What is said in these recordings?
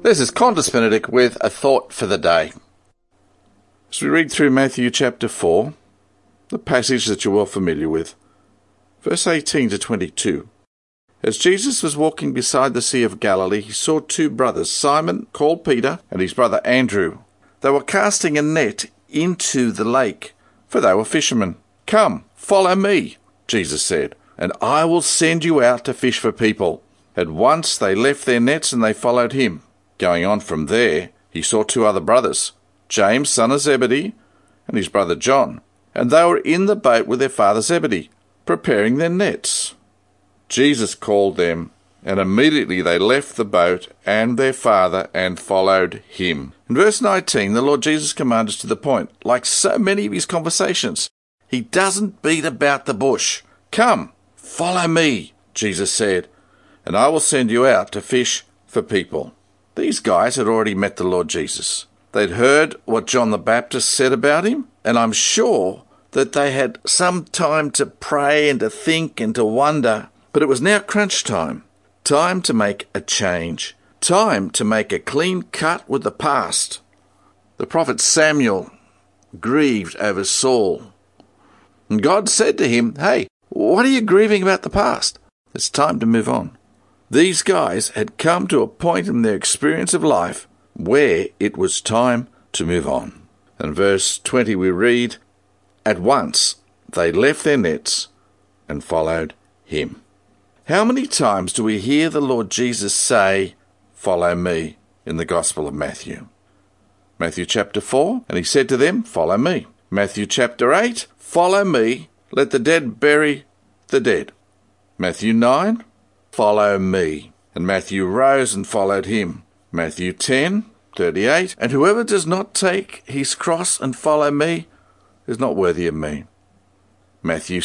This is Qantas Benedict with a thought for the day. As we read through Matthew chapter 4, the passage that you're well familiar with, verse 18 to 22. As Jesus was walking beside the Sea of Galilee, he saw two brothers, Simon, called Peter, and his brother Andrew. They were casting a net into the lake, for they were fishermen. "Come, follow me," Jesus said, "and I will send you out to fish for people." At once they left their nets and they followed him. Going on from there, he saw two other brothers, James, son of Zebedee, and his brother John, and they were in the boat with their father Zebedee, preparing their nets. Jesus called them, and immediately they left the boat and their father and followed him. In verse 19, the Lord Jesus commands us to the point. Like so many of his conversations, he doesn't beat about the bush. "Come, follow me," Jesus said, "and I will send you out to fish for people." These guys had already met the Lord Jesus. They'd heard what John the Baptist said about him, and I'm sure that they had some time to pray and to think and to wonder. But it was now crunch time. Time to make a change. Time to make a clean cut with the past. The prophet Samuel grieved over Saul. And God said to him, "Hey, what are you grieving about the past? It's time to move on." These guys had come to a point in their experience of life where it was time to move on. In verse 20 we read, "At once they left their nets and followed him." How many times do we hear the Lord Jesus say, "Follow me," in the Gospel of Matthew? Matthew chapter 4, and he said to them, "Follow me." Matthew chapter 8, "Follow me, let the dead bury the dead." Matthew 9, "Follow me." And Matthew rose and followed him. Matthew 10:38, "And whoever does not take his cross and follow me is not worthy of me." Matthew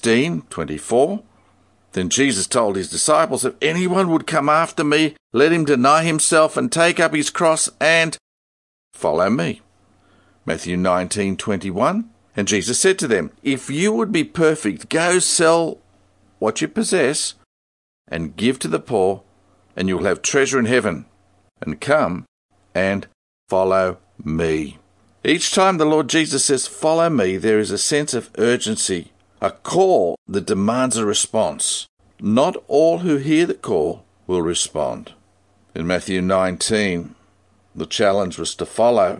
16:24, "Then Jesus told his disciples, if anyone would come after me, let him deny himself and take up his cross and follow me." Matthew 19:21, "And Jesus said to them, if you would be perfect, go sell what you possess and give to the poor, and you will have treasure in heaven. And come and follow me." Each time the Lord Jesus says, "Follow me," there is a sense of urgency, a call that demands a response. Not all who hear the call will respond. In Matthew 19, the challenge was to follow,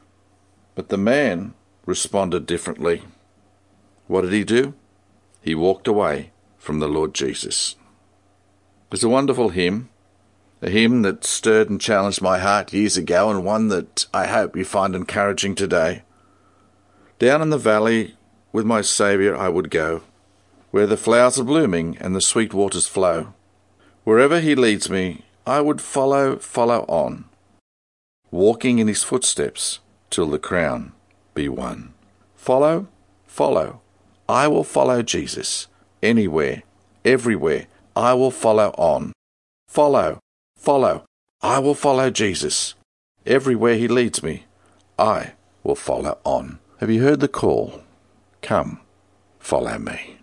but the man responded differently. What did he do? He walked away from the Lord Jesus. There's a wonderful hymn, a hymn that stirred and challenged my heart years ago, and one that I hope you find encouraging today. Down in the valley with my Saviour I would go, where the flowers are blooming and the sweet waters flow. Wherever he leads me, I would follow on, walking in his footsteps till the crown be won. Follow, I will follow Jesus. Anywhere, everywhere, I will follow on. Follow, I will follow Jesus. Everywhere he leads me, I will follow on. Have you heard the call? Come, follow me.